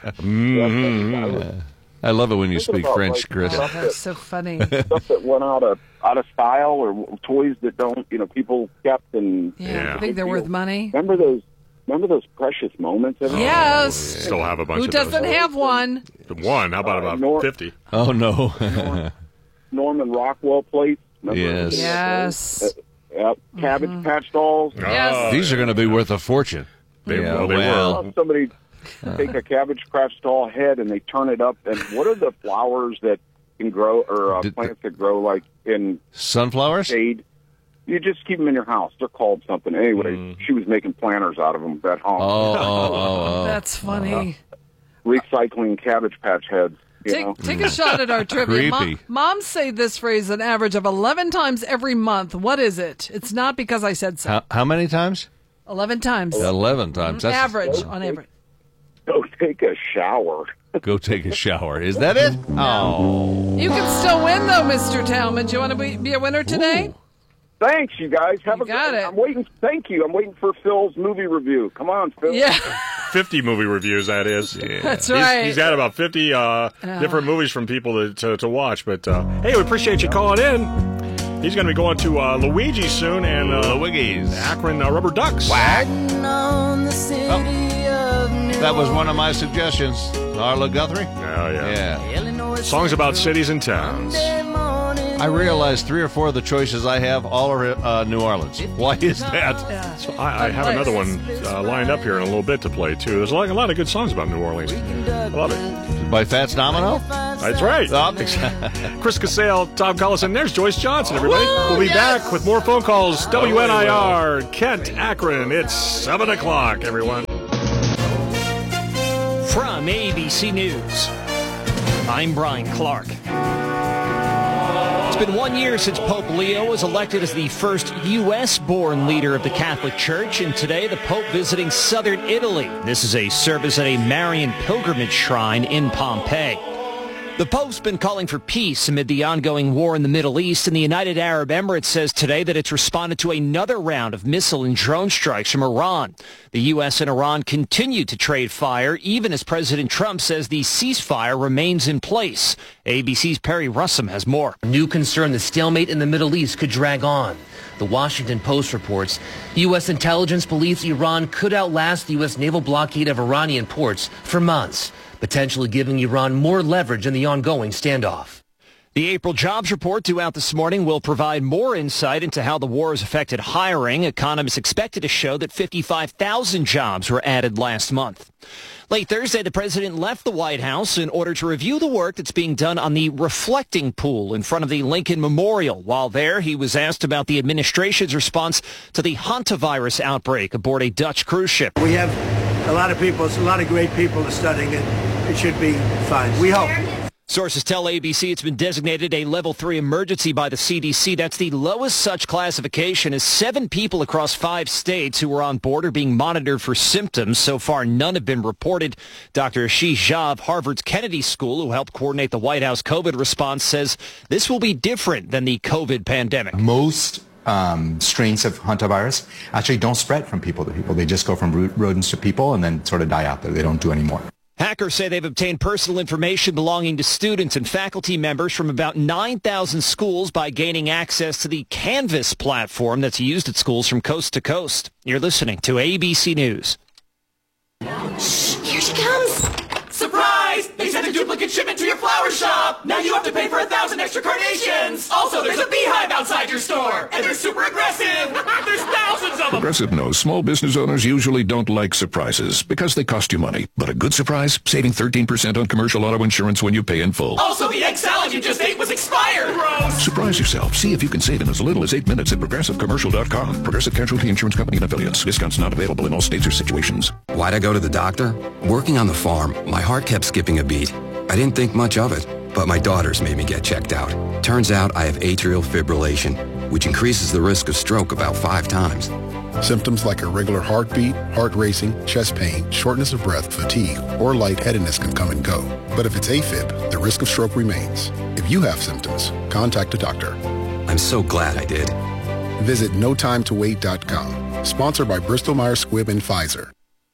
[SPEAKER 1] Mhm.
[SPEAKER 9] I love it when you
[SPEAKER 10] Thinking
[SPEAKER 9] speak
[SPEAKER 10] about,
[SPEAKER 9] French,
[SPEAKER 10] like,
[SPEAKER 9] Chris.
[SPEAKER 3] Oh, that's so funny.
[SPEAKER 10] Stuff that went out of out of style, or toys that don't, you know, people kept and.
[SPEAKER 3] Yeah,
[SPEAKER 1] Yeah.
[SPEAKER 3] I think they're worth money.
[SPEAKER 10] Remember those? Remember those precious moments? every-
[SPEAKER 3] Yes.
[SPEAKER 1] Still have a bunch
[SPEAKER 3] Who
[SPEAKER 1] of
[SPEAKER 3] doesn't
[SPEAKER 1] those.
[SPEAKER 3] have one?
[SPEAKER 1] One. How about
[SPEAKER 10] Uh,
[SPEAKER 1] about
[SPEAKER 10] Nor-
[SPEAKER 1] fifty?
[SPEAKER 9] Oh, no.
[SPEAKER 10] Norman Rockwell plates. Remember
[SPEAKER 9] Yes.
[SPEAKER 10] those?
[SPEAKER 3] Yes.
[SPEAKER 10] Uh, Yep. Cabbage Patch dolls.
[SPEAKER 3] Yes.
[SPEAKER 9] These are going to be worth a fortune.
[SPEAKER 1] They-
[SPEAKER 9] yeah,
[SPEAKER 1] well, they
[SPEAKER 9] well,
[SPEAKER 10] Saw somebody take a Cabbage Patch doll head and they turn it up. And what are the flowers that can grow, or uh,
[SPEAKER 9] Did-
[SPEAKER 10] plants that grow like in
[SPEAKER 9] sunflowers?
[SPEAKER 10] shade? You just keep them in your house. They're called something. Anyway,
[SPEAKER 1] Mm.
[SPEAKER 10] she was making planters out of them at home.
[SPEAKER 9] Oh, oh, oh, oh.
[SPEAKER 3] That's funny.
[SPEAKER 10] Recycling Cabbage Patch heads. You
[SPEAKER 3] Take,
[SPEAKER 10] know?
[SPEAKER 3] take a shot at our trivia. Mom,
[SPEAKER 9] Creepy.
[SPEAKER 3] moms say this phrase an average of eleven times every month. What is it? It's not because I said so.
[SPEAKER 9] How, how many times?
[SPEAKER 3] eleven times.
[SPEAKER 9] Eleven times. That's
[SPEAKER 3] Average, on average.
[SPEAKER 10] Go take a shower.
[SPEAKER 9] Go take a shower. Is that it? Oh.
[SPEAKER 3] You can still win, though, Mister Talman. Do you want to be, be a winner today?
[SPEAKER 10] Thanks, you guys. Have
[SPEAKER 3] You
[SPEAKER 10] a
[SPEAKER 3] got
[SPEAKER 10] great,
[SPEAKER 3] it.
[SPEAKER 10] I'm waiting. Thank you. I'm waiting for Phil's movie review. Come on, Phil.
[SPEAKER 3] Yeah,
[SPEAKER 1] fifty movie reviews, that is.
[SPEAKER 3] that's
[SPEAKER 1] He's,
[SPEAKER 3] right.
[SPEAKER 1] he's got about fifty uh, different movies from people to, to, to watch. But, uh, hey, we appreciate you calling in. He's going to be going to uh, Luigi soon and uh,
[SPEAKER 9] Luigi's.
[SPEAKER 1] Akron uh, Rubber Ducks.
[SPEAKER 9] That was one of my suggestions. Arla Guthrie?
[SPEAKER 1] Oh, yeah.
[SPEAKER 9] Yeah.
[SPEAKER 1] Songs about cities and towns.
[SPEAKER 9] I realized three or four of the choices I have all are uh, New Orleans. Why is that?
[SPEAKER 1] So I, I have another one uh, lined up here in a little bit to play, too. There's a lot, a lot of good songs about New Orleans. I love it.
[SPEAKER 9] By Fats Domino?
[SPEAKER 1] That's right. Chris Casale, Tom Collison. There's Joyce Johnson, everybody. We'll be back with more phone calls. W N I R, Kent, Akron. It's seven o'clock, everyone.
[SPEAKER 11] From A B C News, I'm Brian Clark. It's been one year since Pope Leo was elected as the first U S-born leader of the Catholic Church, and today the Pope visiting southern Italy. This is a service at a Marian pilgrimage shrine in Pompeii. The Pope's been calling for peace amid the ongoing war in the Middle East, and the United Arab Emirates says today that it's responded to another round of missile and drone strikes from Iran. The U S and Iran continue to trade fire, even as President Trump says the ceasefire remains in place. A B C's Perry Russum has more.
[SPEAKER 12] New concern the stalemate in the Middle East could drag on. The Washington Post reports U S intelligence believes Iran could outlast the U S naval blockade of Iranian ports for months, potentially giving Iran more leverage in the ongoing standoff.
[SPEAKER 11] The April jobs report due out this morning will provide more insight into how the war has affected hiring. Economists expected to show that fifty-five thousand jobs were added last month. Late Thursday, the president left the White House in order to review the work that's being done on the reflecting pool in front of the Lincoln Memorial. While there, he was asked about the administration's response to the hantavirus outbreak aboard a Dutch cruise ship.
[SPEAKER 13] We have a lot of people, a lot of great people studying it. It should be fine. We hope.
[SPEAKER 11] Sources tell A B C it's been designated a level three emergency by the C D C. That's the lowest such classification, as seven people across five states who were on board are being monitored for symptoms. So far, none have been reported. Doctor Ashish Jha of Harvard's Kennedy School, who helped coordinate the White House COVID response, says this will be different than the COVID pandemic.
[SPEAKER 13] Most um, strains of hantavirus actually don't spread from people to people. They just go from rodents to people and then sort of die out there. They don't do any more.
[SPEAKER 11] Hackers say they've obtained personal information belonging to students and faculty members from about nine thousand schools by gaining access to the Canvas platform that's used at schools from coast to coast. You're listening to A B C News.
[SPEAKER 14] Shh, here she comes. Surprise! They sent a duplicate shipment to your flower shop. Now you have to pay for a thousand extra carnations. Also, there's a beehive outside your store, and they're super aggressive. There's thousands of them.
[SPEAKER 15] Progressive knows small business owners usually don't like surprises because they cost you money. But a good surprise, saving thirteen percent on commercial auto insurance when you pay in full.
[SPEAKER 14] Also, the egg salad you just ate was expired. Gross.
[SPEAKER 15] Surprise yourself. See if you can save in as little as eight minutes at progressive commercial dot com. Progressive Casualty Insurance Company and affiliates. Discounts not available in all states or situations.
[SPEAKER 16] Why'd I go to the doctor? Working on the farm, my heart kept skipping a beat. I didn't think much of it, but my daughters made me get checked out. Turns out I have atrial fibrillation, which increases the risk of stroke about five times.
[SPEAKER 17] Symptoms like irregular heartbeat, heart racing, chest pain, shortness of breath, fatigue, or lightheadedness can come and go. But if it's AFib, the risk of stroke remains. If you have symptoms, contact a doctor.
[SPEAKER 16] I'm so glad I did.
[SPEAKER 17] Visit no time to wait dot com. Sponsored by Bristol Myers Squibb and Pfizer.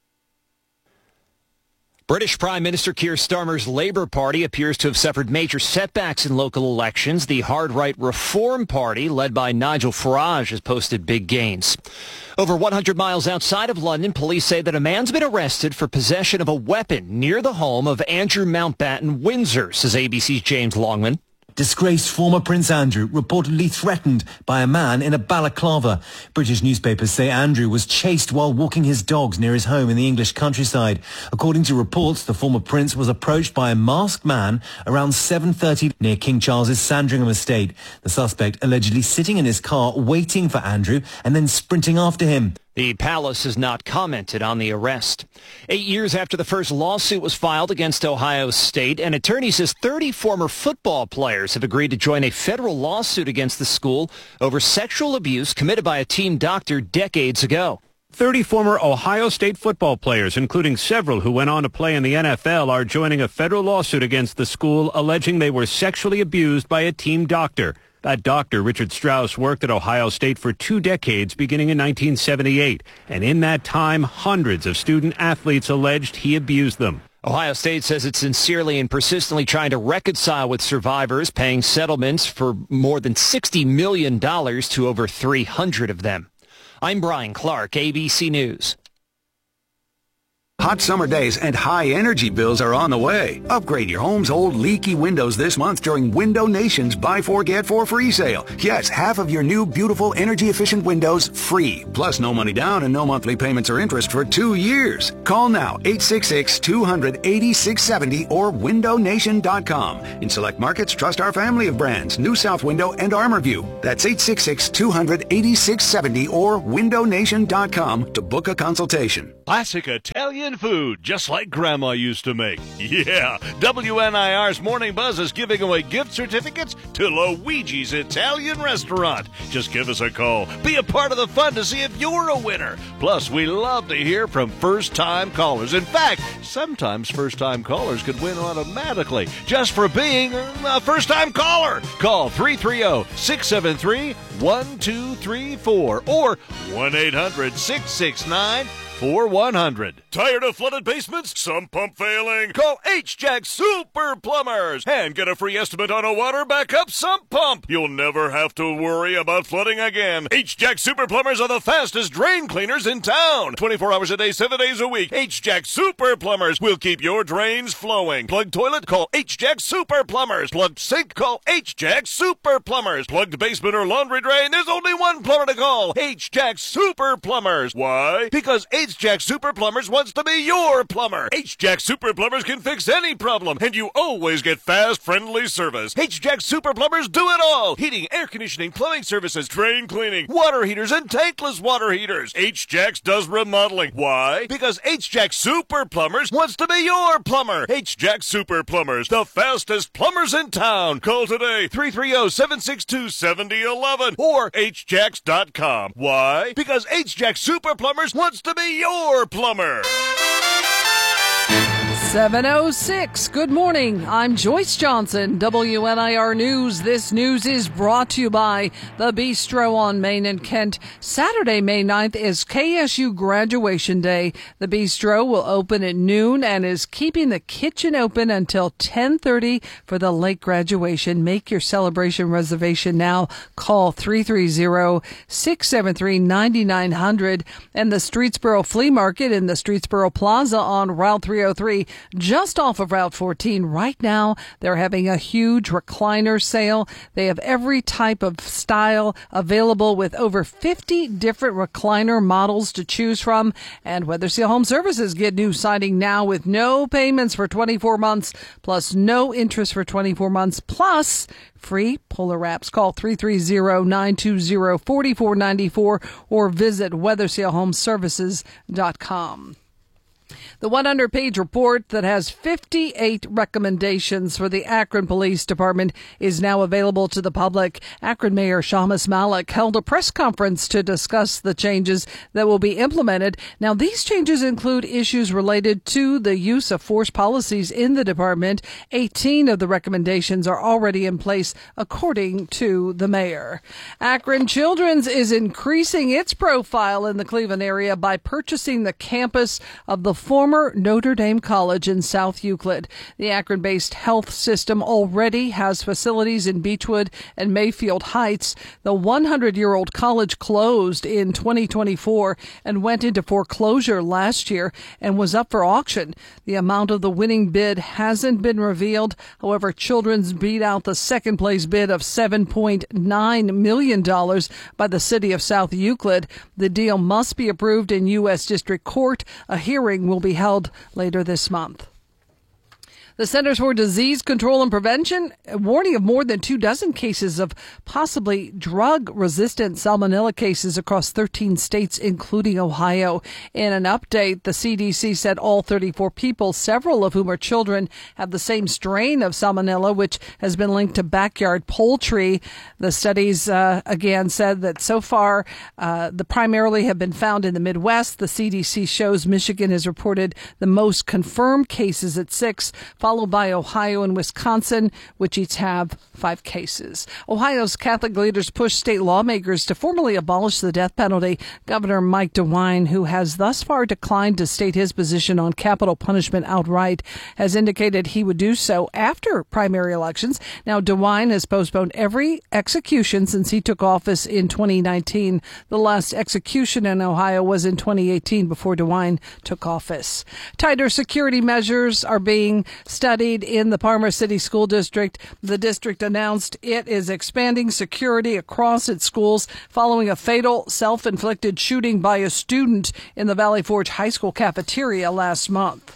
[SPEAKER 11] British Prime Minister Keir Starmer's Labour Party appears to have suffered major setbacks in local elections. The hard-right Reform Party, led by Nigel Farage, has posted big gains. Over one hundred miles outside of London, police say that a man's been arrested for possession of a weapon near the home of Andrew Mountbatten Windsor, says A B C's James Longman.
[SPEAKER 18] Disgraced former Prince Andrew reportedly threatened by a man in a balaclava. British newspapers say Andrew was chased while walking his dogs near his home in the English countryside. According to reports, the former prince was approached by a masked man around seven thirty near King Charles's Sandringham estate. The suspect allegedly sitting in his car waiting for Andrew and then sprinting after him.
[SPEAKER 11] The palace has not commented on the arrest. Eight years after the first lawsuit was filed against Ohio State, an attorney says thirty former football players have agreed to join a federal lawsuit against the school over sexual abuse committed by a team doctor decades ago.
[SPEAKER 19] thirty former Ohio State football players, including several who went on to play in the N F L, are joining a federal lawsuit against the school alleging they were sexually abused by a team doctor. That doctor, Richard Strauss, worked at Ohio State for two decades beginning in nineteen seventy-eight. And in that time, hundreds of student athletes alleged he abused them.
[SPEAKER 11] Ohio State says it's sincerely and persistently trying to reconcile with survivors, paying settlements for more than sixty million dollars to over three hundred of them. I'm Brian Clark, A B C News.
[SPEAKER 20] Hot summer days and high energy bills are on the way. Upgrade your home's old leaky windows this month during Window Nation's Buy Four Get Four free sale. Yes, half of your new beautiful energy efficient windows free. Plus no money down and no monthly payments or interest for two years. Call now eight six six, two hundred, eighty-six seventy or window nation dot com. In select markets, trust our family of brands, New South Window and ArmorView. That's eight six six, two hundred, eighty-six seventy or window nation dot com to book a consultation.
[SPEAKER 6] Classic Italian food, just like Grandma used to make. Yeah, W N I R's Morning Buzz is giving away gift certificates to Luigi's Italian Restaurant. Just give us a call. Be a part of the fun to see if you're a winner. Plus, we love to hear from first-time callers. In fact, sometimes first-time callers could win automatically just for being a first-time caller. Call three three zero, six seven three, one two three four or one eight hundred, six six nine, four one hundred. Tired of flooded basements? Some pump failing? Call H-Jack Super Plumbers and get a free estimate on a water backup sump pump. You'll never have to worry about flooding again. H-Jack Super Plumbers are the fastest drain cleaners in town. twenty-four hours a day, seven days a week. H-Jack Super Plumbers will keep your drains flowing. Plugged toilet? Call H-Jack Super Plumbers. Plugged sink? Call H-Jack Super Plumbers. Plugged basement or laundry drain? There's only one plumber to call. H-Jack Super Plumbers. Why? Because H H-Jack Super Plumbers wants to be your plumber. H-Jack Super Plumbers can fix any problem, and you always get fast, friendly service. H-Jack Super Plumbers do it all. Heating, air conditioning, plumbing services, drain cleaning, water heaters, and tankless water heaters. H-Jacks does remodeling. Why? Because H-Jack Super Plumbers wants to be your plumber. H-Jack Super Plumbers, the fastest plumbers in town. Call today, three three zero, seven six two, seven zero one one or H jacks dot com. Why? Because H-Jack Super Plumbers wants to be your plumber.
[SPEAKER 3] seven oh six. Good morning. I'm Joyce Johnson, W N I R News. This news is brought to you by the Bistro on Main and Kent. Saturday, May ninth is K S U graduation day. The Bistro will open at noon and is keeping the kitchen open until ten thirty for the late graduation. Make your celebration reservation now. Call three three zero, six seven three, nine nine zero zero. And the Streetsboro Flea Market in the Streetsboro Plaza on Route three oh three. Just off of Route fourteen right now. They're having a huge recliner sale. They have every type of style available with over fifty different recliner models to choose from. And Weatherseal Home Services get new siding now with no payments for twenty-four months, plus no interest for twenty-four months, plus free Polar Wraps. Call three three zero, nine two zero, four four nine four or visit weatherseal home services dot com. The one hundred page report that has fifty-eight recommendations for the Akron Police Department is now available to the public. Akron Mayor Shamus Malik held a press conference to discuss the changes that will be implemented. Now, these changes include issues related to the use of force policies in the department. eighteen of the recommendations are already in place, according to the mayor. Akron Children's is increasing its profile in the Cleveland area by purchasing the campus of the former Notre Dame College in South Euclid. The Akron-based health system already has facilities in Beechwood and Mayfield Heights. The one hundred year old college closed in twenty twenty-four and went into foreclosure last year and was up for auction. The amount of the winning bid hasn't been revealed. However, Children's beat out the second place bid of seven point nine million dollars by the city of South Euclid. The deal must be approved in U S District Court. A hearing will be held later this month. The Centers for Disease Control and Prevention, a warning of more than two dozen cases of possibly drug-resistant salmonella cases across thirteen states, including Ohio. In an update, the C D C said all thirty-four people, several of whom are children, have the same strain of salmonella, which has been linked to backyard poultry. The studies, uh, again, said that so far uh, the primarily have been found in the Midwest. The C D C shows Michigan has reported the most confirmed cases at six, followed by Ohio and Wisconsin, which each have five cases. Ohio's Catholic leaders push state lawmakers to formally abolish the death penalty. Governor Mike DeWine, who has thus far declined to state his position on capital punishment outright, has indicated he would do so after primary elections. Now, DeWine has postponed every execution since he took office in twenty nineteen. The last execution in Ohio was in twenty eighteen before DeWine took office. Tighter security measures are being studied in the Parmer City School District. The district announced it is expanding security across its schools following a fatal self-inflicted shooting by a student in the Valley Forge High School cafeteria last month.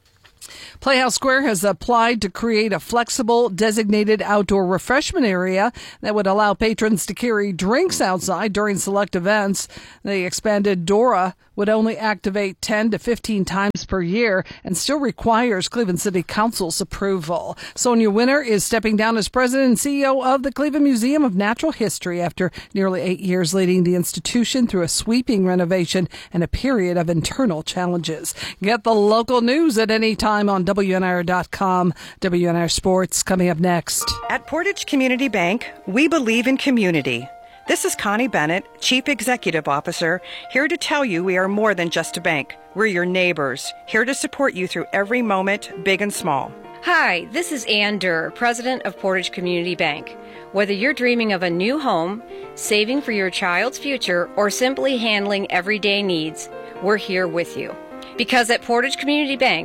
[SPEAKER 3] Playhouse Square has applied to create a flexible, designated outdoor refreshment area that would allow patrons to carry drinks outside during select events. The expanded DORA would only activate ten to fifteen times per year and still requires Cleveland City Council's approval. Sonia Winter is stepping down as president and C E O of the Cleveland Museum of Natural History after nearly eight years leading the institution through a sweeping renovation and a period of internal challenges. Get the local news at any time on W N I R dot com. W N I R Sports coming up next.
[SPEAKER 21] At Portage Community Bank, we believe in community. This is Connie Bennett, Chief Executive Officer, here to tell you we are more than just a bank. We're your neighbors, here to support you through every moment, big and small.
[SPEAKER 22] Hi, this is Ann Durr, President of Portage Community Bank. Whether you're dreaming of a new home, saving for your child's future, or simply handling everyday needs, we're here with you. Because at Portage Community Bank,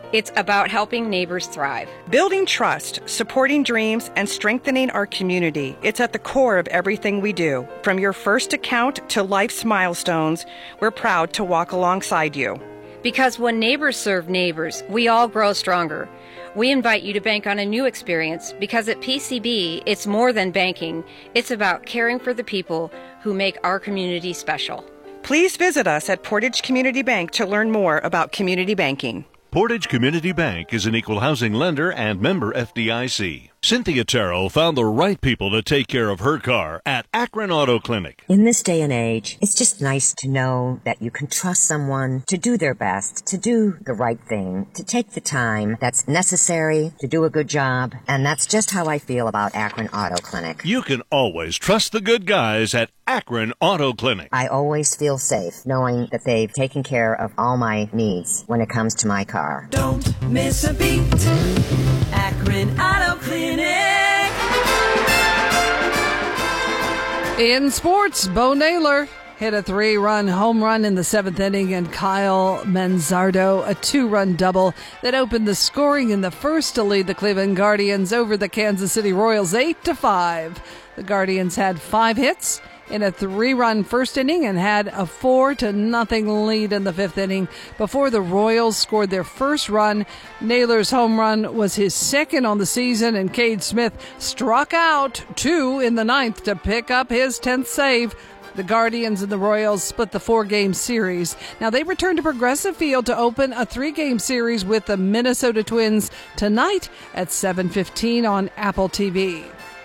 [SPEAKER 22] It's about helping neighbors thrive.
[SPEAKER 21] Building trust, supporting dreams, and strengthening our community. It's at the core of everything we do. From your first account to life's milestones, we're proud to walk alongside you.
[SPEAKER 22] Because when neighbors serve neighbors, we all grow stronger. We invite you to bank on a new experience because at P C B, it's more than banking. It's about caring for the people who make our community special.
[SPEAKER 21] Please visit us at Portage Community Bank to learn more about community banking.
[SPEAKER 6] Portage Community Bank is an equal housing lender and member F D I C. Cynthia Terrell found the right people to take care of her car at Akron Auto Clinic.
[SPEAKER 2] In this day and age, it's just nice to know that you can trust someone to do their best, to do the right thing, to take the time that's necessary to do a good job. And that's just how I feel about Akron Auto Clinic.
[SPEAKER 6] You can always trust the good guys at Akron Auto Clinic.
[SPEAKER 2] I always feel safe knowing that they've taken care of all my needs when it comes to my car.
[SPEAKER 14] Don't miss a beat. Akron Auto Clinic.
[SPEAKER 3] In sports, Bo Naylor hit a three-run home run in the seventh inning, and Kyle Manzardo a two-run double that opened the scoring in the first to lead the Cleveland Guardians over the Kansas City Royals eight to five. The Guardians had five hits in a three-run first inning and had a four to nothing lead in the fifth inning before the Royals scored their first run. Naylor's home run was his second on the season, and Cade Smith struck out two in the ninth to pick up his tenth save. The Guardians and the Royals split the four-game series. Now they return to Progressive Field to open a three-game series with the Minnesota Twins tonight at seven fifteen on Apple T V.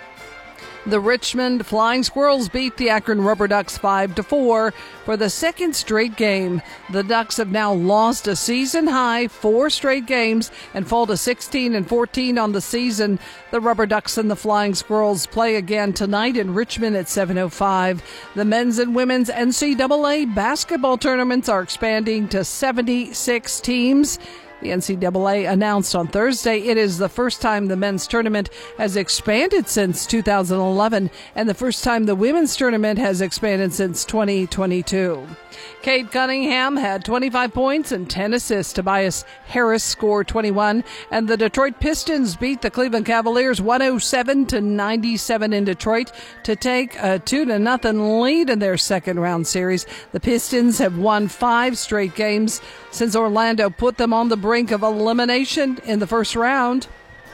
[SPEAKER 3] The Richmond Flying Squirrels beat the Akron Rubber Ducks five to four for the second straight game. The Ducks have now lost a season-high four straight games and fall to sixteen and fourteen on the season. The Rubber Ducks and the Flying Squirrels play again tonight in Richmond at seven oh five. The men's and women's N C double A basketball tournaments are expanding to seventy-six teams. The N C double A announced on Thursday it is the first time the men's tournament has expanded since two thousand eleven and the first time the women's tournament has expanded since twenty twenty-two. Cade Cunningham had twenty-five points and ten assists. Tobias Harris scored twenty-one, and the Detroit Pistons beat the Cleveland Cavaliers one oh seven to ninety-seven in Detroit to take a two to nothing lead in their second round series. The Pistons have won five straight games since Orlando put them on the brink of elimination in the first round.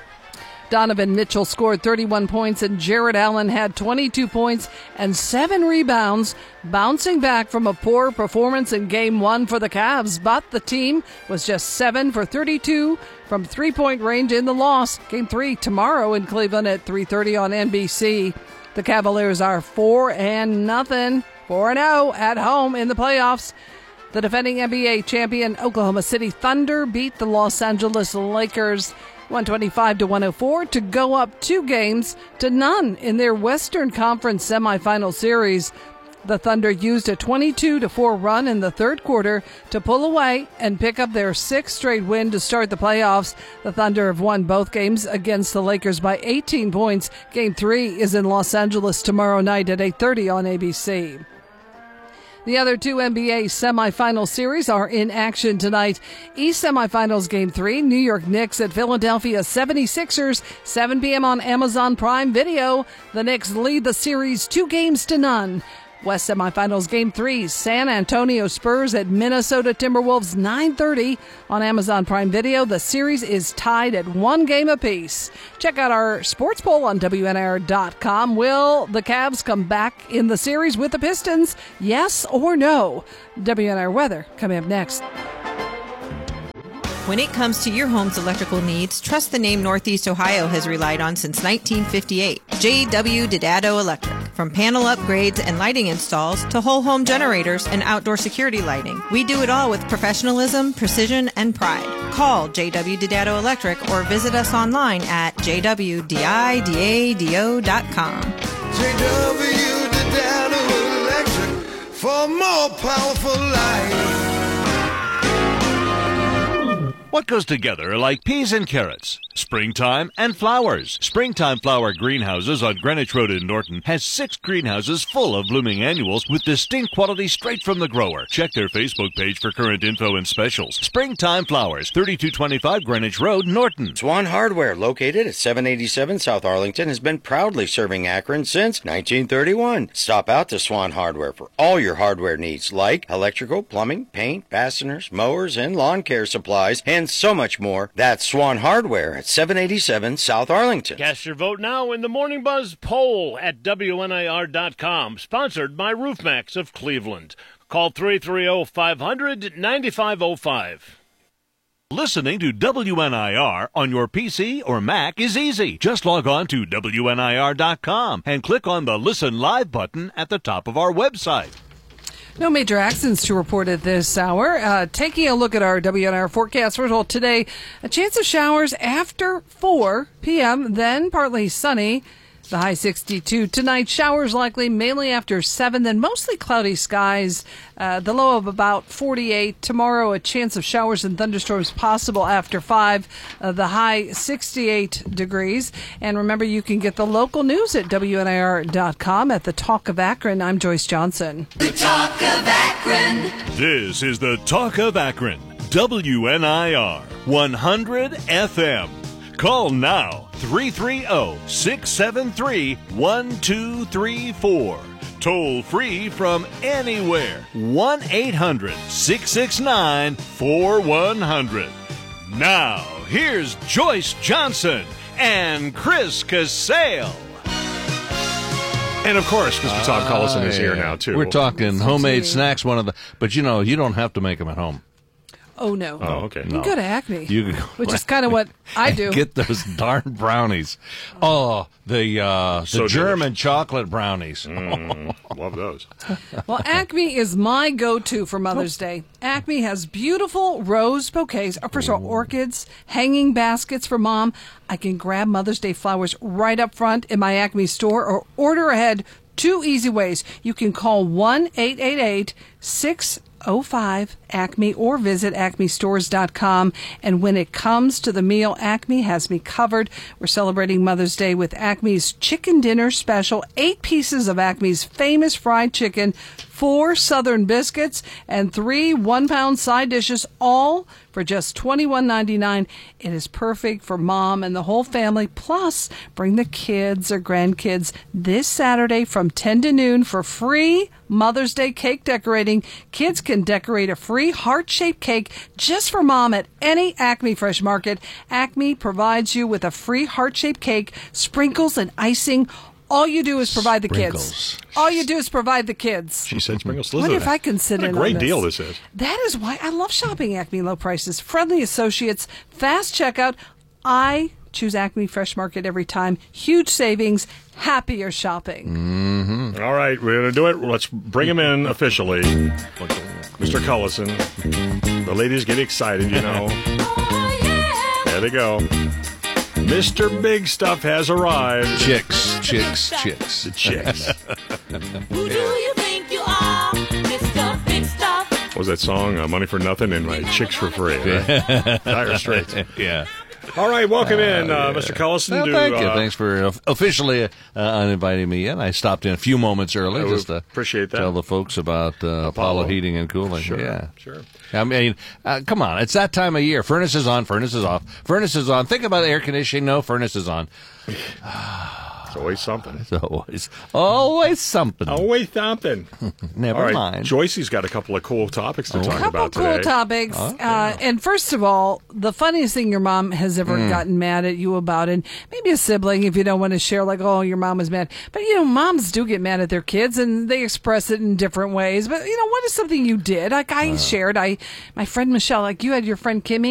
[SPEAKER 3] Donovan Mitchell scored thirty-one points, and Jared Allen had twenty-two points and seven rebounds, bouncing back from a poor performance in Game one for the Cavs. But the team was just seven for thirty-two from three-point range in the loss. Game three tomorrow in Cleveland at three thirty on N B C. The Cavaliers are four and nothing, four and oh at home in the playoffs. The defending N B A champion Oklahoma City Thunder beat the Los Angeles Lakers one twenty-five to one oh four to go up two games to none in their Western Conference semifinal series. The Thunder used a twenty-two to four run in the third quarter to pull away and pick up their sixth straight win to start the playoffs. The Thunder have won both games against the Lakers by eighteen points. Game three is in Los Angeles tomorrow night at eight thirty on A B C. The other two N B A semifinal series are in action tonight. East semifinals game three, New York Knicks at Philadelphia seventy-sixers, seven p.m. on Amazon Prime Video. The Knicks lead the series two games to none. West semifinals game three, San Antonio Spurs at Minnesota Timberwolves, nine thirty on Amazon Prime Video. The series is tied at one game apiece. Check out our sports poll on W N I R dot com. Will the Cavs come back in the series with the Pistons? Yes or no? W N I R weather coming up next.
[SPEAKER 4] When it comes to your home's electrical needs, trust the name Northeast Ohio has relied on since nineteen fifty-eight. J W Didado Electric. From panel upgrades and lighting installs to whole home generators and outdoor security lighting, we do it all with professionalism, precision, and pride. Call J W Didado Electric or visit us online at j w didado dot com.
[SPEAKER 14] J W Didado Electric for more powerful light.
[SPEAKER 6] What goes together like peas and carrots? Springtime and flowers. Springtime Flower Greenhouses on Greenwich Road in Norton has six greenhouses full of blooming annuals with distinct quality straight from the grower. Check their Facebook page for current info and specials. Springtime Flowers, thirty-two twenty-five Greenwich Road, Norton.
[SPEAKER 5] Swan Hardware, located at seven eighty-seven South Arlington, has been proudly serving Akron since nineteen thirty-one. Stop out to Swan Hardware for all your hardware needs like electrical, plumbing, paint, fasteners, mowers, and lawn care supplies, and so much more. That's Swan Hardware at seven eighty-seven South Arlington.
[SPEAKER 7] Cast your vote now in the Morning Buzz poll at W N I R dot com, sponsored by RoofMax of Cleveland. Call three three zero, five hundred, nine five zero five.
[SPEAKER 6] Listening to W N I R on your P C or Mac is easy. Just log on to W N I R dot com and click on the Listen Live button at the top of our website.
[SPEAKER 3] No major accidents to report at this hour. Uh, taking a look at our W N I R forecast. First of all, today, a chance of showers after four p.m., then partly sunny. The high sixty-two. Tonight, showers likely mainly after seven, then mostly cloudy skies. Uh, the low of about forty-eight. Tomorrow, a chance of showers and thunderstorms possible after five. Uh, the high sixty-eight degrees. And remember, you can get the local news at W N I R dot com at the Talk of Akron. I'm Joyce Johnson.
[SPEAKER 14] The Talk of Akron.
[SPEAKER 6] This is the Talk of Akron. W N I R one hundred F M. Call now, three three zero, six seven three, one two three four. Toll free from anywhere, one eight hundred, six six nine, four one zero zero. Now, here's Joyce Johnson and Chris Casale.
[SPEAKER 1] And of course, Mister Tom Collison is here now, too.
[SPEAKER 9] We're talking homemade snacks, one of the, but you know, you don't have to make them at home.
[SPEAKER 3] Oh, no.
[SPEAKER 1] Oh, okay.
[SPEAKER 3] You can go to Acme,
[SPEAKER 9] You can go
[SPEAKER 3] which is kind of what I do.
[SPEAKER 9] Get those darn brownies. Oh, the uh, the
[SPEAKER 1] So
[SPEAKER 9] German chocolate brownies.
[SPEAKER 1] Mm, love those.
[SPEAKER 3] Well, Acme is my go-to for Mother's Day. Acme has beautiful rose bouquets, or first of all, orchids, hanging baskets for Mom. I can grab Mother's Day flowers right up front in my Acme store or order ahead. Two easy ways. You can call one eight eight eight, six oh five Acme or visit acme stores dot com. And when it comes to the meal, Acme has me covered. We're celebrating Mother's Day with Acme's Chicken Dinner Special. Eight pieces of Acme's famous fried chicken, four Southern biscuits, and three one-pound side dishes, all for just twenty-one ninety-nine. It is perfect for Mom and the whole family. Plus, bring the kids or grandkids this Saturday from ten to noon for free Mother's Day cake decorating. Kids can decorate a free heart-shaped cake just for Mom at any Acme Fresh Market. Acme provides you with a free heart-shaped cake, sprinkles, and icing. All you do is provide the
[SPEAKER 1] Sprinkles.
[SPEAKER 3] kids. All you do is provide the kids.
[SPEAKER 1] She said sprinkles.
[SPEAKER 3] I wonder if I can sit
[SPEAKER 1] what
[SPEAKER 3] in
[SPEAKER 1] a great
[SPEAKER 3] on this.
[SPEAKER 1] deal this is.
[SPEAKER 3] That is why I love shopping Acme low prices, friendly associates, fast checkout. I choose Acme Fresh Market every time. Huge savings, happier shopping.
[SPEAKER 1] Mm-hmm. All right, we're going to do it. Let's bring him in officially. Mister Collison. The ladies get excited, you know. There they go. Mister Big Stuff has arrived.
[SPEAKER 9] Chicks, chicks, chicks.
[SPEAKER 1] The chicks.
[SPEAKER 14] Who do you think you are, Mister Big Stuff?
[SPEAKER 1] What was that song? Uh, Money for Nothing and My Chicks for Free. Right? Dire Straits.
[SPEAKER 9] Yeah.
[SPEAKER 1] All right, welcome
[SPEAKER 9] Uh,
[SPEAKER 1] in, uh,
[SPEAKER 9] yeah.
[SPEAKER 1] Mister Collison.
[SPEAKER 9] Well,
[SPEAKER 1] to,
[SPEAKER 9] thank you.
[SPEAKER 1] uh,
[SPEAKER 9] Thanks for uh, officially uh, inviting me in. I stopped in a few moments early
[SPEAKER 1] I
[SPEAKER 9] just to
[SPEAKER 1] appreciate that.
[SPEAKER 9] tell the folks about uh, Apollo.
[SPEAKER 1] Apollo
[SPEAKER 9] Heating and Cooling.
[SPEAKER 1] Sure,
[SPEAKER 9] yeah,
[SPEAKER 1] sure.
[SPEAKER 9] I mean, uh, come on. It's that time of year. Furnace is on, furnace is off. Furnace is on. Think about air conditioning. No, furnace is on.
[SPEAKER 1] It's always something.
[SPEAKER 9] It's always, always something.
[SPEAKER 1] Always something.
[SPEAKER 9] Never
[SPEAKER 1] All right,
[SPEAKER 9] mind.
[SPEAKER 1] Joycey's got a couple of cool topics to
[SPEAKER 9] Oh.
[SPEAKER 1] talk
[SPEAKER 3] Couple
[SPEAKER 1] about
[SPEAKER 3] cool
[SPEAKER 1] today.
[SPEAKER 3] topics. Uh, and first of all, the funniest thing your mom has ever
[SPEAKER 1] Mm.
[SPEAKER 3] gotten mad at you about, and maybe a sibling if you don't want to share, like, oh, your mom was mad. But, you know, moms do get mad at their kids, and they express it in different ways. But, you know, what is something you did? Like I shared, I, my friend Michelle, like you had your friend Kimmy.